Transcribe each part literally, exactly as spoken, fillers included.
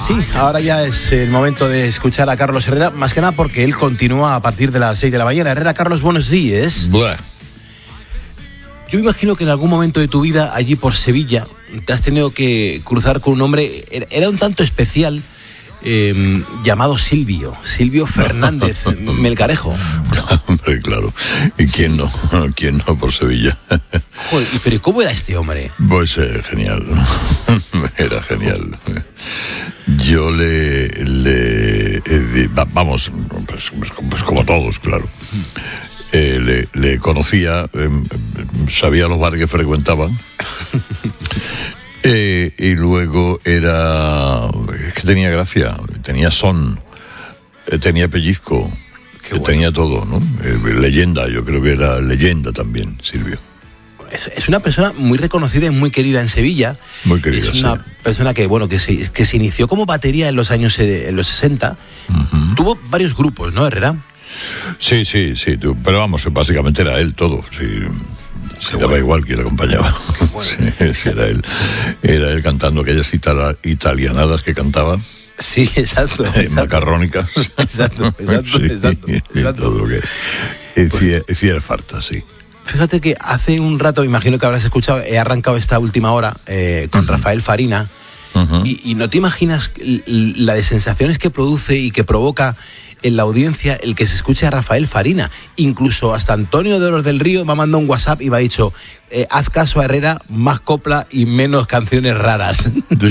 sí, ahora ya es el momento de escuchar a Carlos Herrera, más que nada porque él continúa a partir de las seis de la mañana. Herrera, Carlos, buenos días. Buah. Yo imagino que en algún momento de tu vida, allí por Sevilla, te has tenido que cruzar con un hombre, era un tanto especial, eh, llamado Silvio, Silvio Fernández Melgarejo. Hombre, claro. ¿Y quién no? ¿Quién no por Sevilla? Joder, pero ¿cómo era este hombre? Pues eh, genial. Era genial. Yo le... le eh, vamos, pues, pues como todos, claro. Eh, le, le conocía, eh, sabía los bares que frecuentaban. Eh, y luego era... Es que tenía gracia, tenía son, eh, tenía pellizco, que bueno. Tenía todo, ¿no? Eh, leyenda, yo creo que era leyenda también, Silvio. Es, es una persona muy reconocida y muy querida en Sevilla. Muy querida, Es una sí. persona que, bueno, que se, que se inició como batería en los años en los sesenta. Uh-huh. Tuvo varios grupos, ¿no, Herrera? Sí, sí, sí, tú, pero vamos, básicamente era él todo, sí. Se daba bueno. Igual que le acompañaba. Bueno. Sí, sí, era él. Era él cantando aquellas itala, italianadas que cantaba. Sí, exacto. Eh, exacto. Macarrónicas. Exacto, exacto, sí, exacto, exacto. Todo lo que decía, pues, decía falta, sí. Fíjate que hace un rato, imagino que habrás escuchado, he arrancado esta última hora eh, con uh-huh. Rafael Farina. Uh-huh. Y, y no te imaginas la de sensaciones que produce y que provoca en la audiencia el que se escuche a Rafael Farina. Incluso hasta Antonio de los del Río me ha mandado un WhatsApp y me ha dicho, eh, haz caso a Herrera, más copla y menos canciones raras.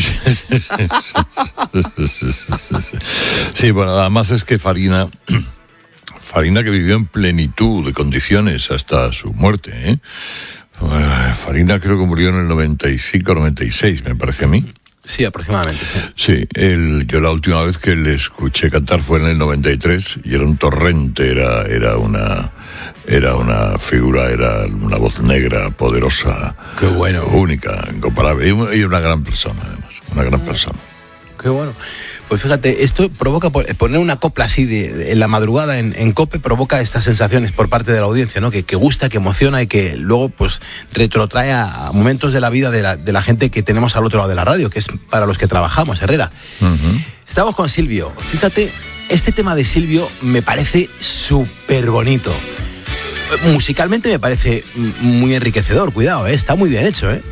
Sí, bueno, además es que Farina... Farina que vivió en plenitud de condiciones hasta su muerte, ¿eh? Farina creo que murió en el noventa y cinco, noventa y seis, me parece a mí. Sí, aproximadamente. Sí, él, yo la última vez que le escuché cantar fue en el noventa y tres y era un torrente, era, era una, era una figura, era una voz negra, poderosa. Qué bueno. Única, incomparable, y una gran persona además, una gran persona. Qué bueno. Pues fíjate, esto provoca, poner una copla así de, de, en la madrugada en, en COPE provoca estas sensaciones por parte de la audiencia, ¿no? Que, que gusta, que emociona y que luego pues retrotrae a, a momentos de la vida de la, de la gente que tenemos al otro lado de la radio, que es para los que trabajamos, Herrera. Uh-huh. Estamos con Silvio. Fíjate, este tema de Silvio me parece súper bonito. Musicalmente me parece muy enriquecedor, cuidado, ¿eh? Está muy bien hecho, ¿eh?